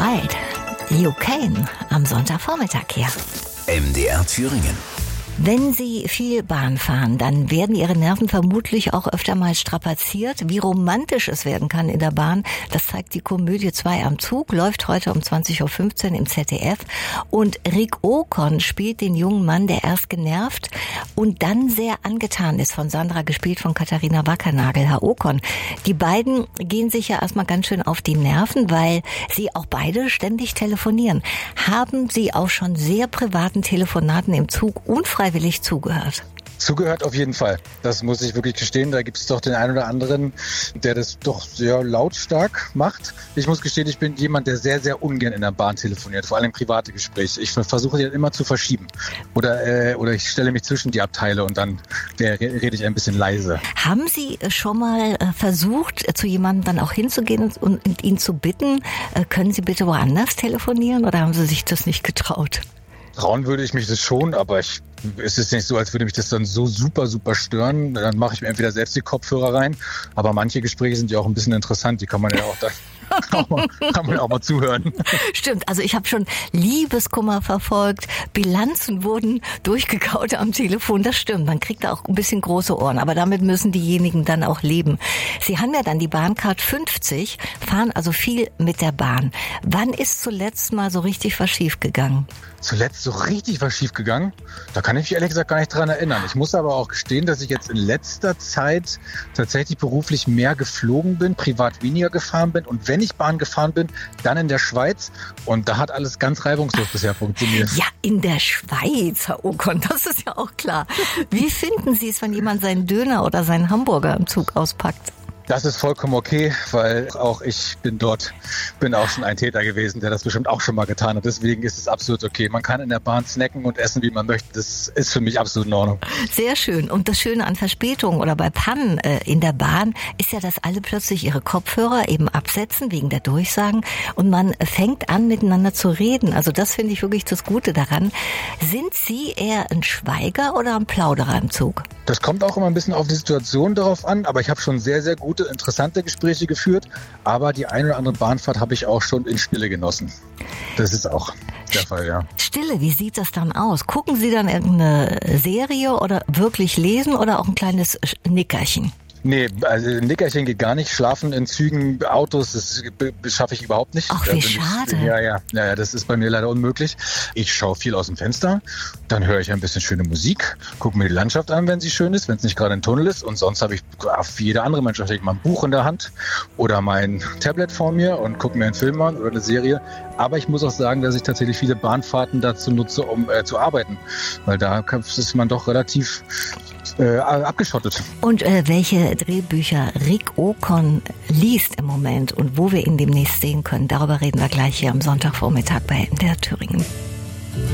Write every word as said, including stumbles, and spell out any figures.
Alright, you can am Sonntagvormittag hier. M D R Thüringen. Wenn Sie viel Bahn fahren, dann werden Ihre Nerven vermutlich auch öfter mal strapaziert. Wie romantisch es werden kann in der Bahn, das zeigt die Komödie zwei am Zug, läuft heute um zwanzig Uhr fünfzehn im Z D F. Und Rick Okon spielt den jungen Mann, der erst genervt und dann sehr angetan ist, von Sandra, gespielt von Katharina Wackernagel. Herr Okon, die beiden gehen sich ja erstmal ganz schön auf die Nerven, weil sie auch beide ständig telefonieren. Haben Sie auch schon sehr privaten Telefonaten im Zug unfreiwillig zugehört? Zugehört auf jeden Fall. Das muss ich wirklich gestehen. Da gibt es doch den einen oder anderen, der das doch sehr lautstark macht. Ich muss gestehen, ich bin jemand, der sehr, sehr ungern in der Bahn telefoniert, vor allem private Gespräche. Ich versuche die immer zu verschieben. Oder, äh, oder ich stelle mich zwischen die Abteile und dann der, rede ich ein bisschen leise. Haben Sie schon mal versucht, zu jemandem dann auch hinzugehen und, und ihn zu bitten, können Sie bitte woanders telefonieren, oder haben Sie sich das nicht getraut? Trauen würde ich mich das schon, aber ich, es ist nicht so, als würde mich das dann so super, super stören. Dann mache ich mir entweder selbst die Kopfhörer rein, aber manche Gespräche sind ja auch ein bisschen interessant, die kann man ja auch dann auch mal, kann man auch mal zuhören. Stimmt, also ich habe schon Liebeskummer verfolgt, Bilanzen wurden durchgekaut am Telefon, das stimmt, man kriegt da auch ein bisschen große Ohren, aber damit müssen diejenigen dann auch leben. Sie haben ja dann die Bahncard fünfzig, fahren also viel mit der Bahn. Wann ist zuletzt mal so richtig was schief gegangen? Zuletzt so richtig was schief gegangen? Da kann ich mich ehrlich gesagt gar nicht dran erinnern. Ich muss aber auch gestehen, dass ich jetzt in letzter Zeit tatsächlich beruflich mehr geflogen bin, privat weniger gefahren bin, und wenn ich Bahn gefahren bin, dann in der Schweiz, und da hat alles ganz reibungslos bisher funktioniert. Ja, in der Schweiz, Herr Okon, das ist ja auch klar. Wie finden Sie es, wenn jemand seinen Döner oder seinen Hamburger im Zug auspackt? Das ist vollkommen okay, weil auch ich bin dort, bin auch schon ein Täter gewesen, der das bestimmt auch schon mal getan hat. Deswegen ist es absolut okay. Man kann in der Bahn snacken und essen, wie man möchte. Das ist für mich absolut in Ordnung. Sehr schön. Und das Schöne an Verspätungen oder bei Pannen äh, in der Bahn ist ja, dass alle plötzlich ihre Kopfhörer eben absetzen wegen der Durchsagen und man fängt an, miteinander zu reden. Also das finde ich wirklich das Gute daran. Sind Sie eher ein Schweiger oder ein Plauderer im Zug? Das kommt auch immer ein bisschen auf die Situation darauf an, aber ich habe schon sehr, sehr gute, interessante Gespräche geführt, aber die eine oder andere Bahnfahrt habe ich auch schon in Stille genossen. Das ist auch der Fall, ja. Stille, wie sieht das dann aus? Gucken Sie dann irgendeine Serie oder wirklich lesen oder auch ein kleines Nickerchen? Nee, also Nickerchen geht gar nicht. Schlafen in Zügen, Autos, das schaffe ich überhaupt nicht. Ach, wie schade. Ich, ja, ja, ja, das ist bei mir leider unmöglich. Ich schaue viel aus dem Fenster, dann höre ich ein bisschen schöne Musik, gucke mir die Landschaft an, wenn sie schön ist, wenn es nicht gerade ein Tunnel ist, und sonst habe ich wie jeder andere Mensch natürlich mal ein Buch in der Hand oder mein Tablet vor mir und gucke mir einen Film an oder eine Serie. Aber ich muss auch sagen, dass ich tatsächlich viele Bahnfahrten dazu nutze, um äh, zu arbeiten, weil da ist man doch relativ äh, abgeschottet. Und äh, welche Drehbücher Rick Okon liest im Moment und wo wir ihn demnächst sehen können, darüber reden wir gleich hier am Sonntagvormittag bei M D R Thüringen.